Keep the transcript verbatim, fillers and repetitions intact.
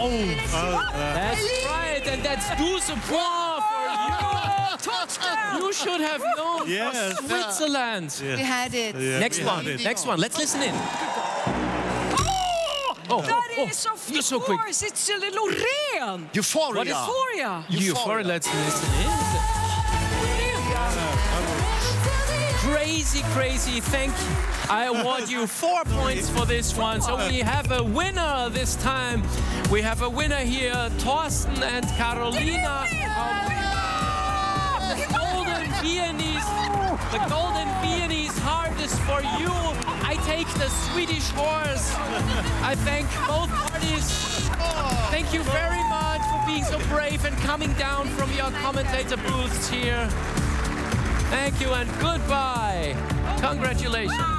Oh, that's right, and that's douze points for you. Touchdown! You should have known Yes. for Switzerland. We had it. Yeah, Next we one, had it. next one. Let's listen in. Oh, Oh, that oh, is, of you're so quick. course, it's uh, Loreen. Euphoria. What is- Euphoria. Euphoria, let's listen in. Crazy, crazy. Thank you. I award you four points for this one. So we have a winner this time. We have a winner here, Thorsten and Carolina. The Golden Viennese. The Golden Viennese heart is for you. I take the Swedish horse. I thank both parties. Thank you very much for being so brave and coming down from your commentator booths here. Thank you and goodbye. Congratulations.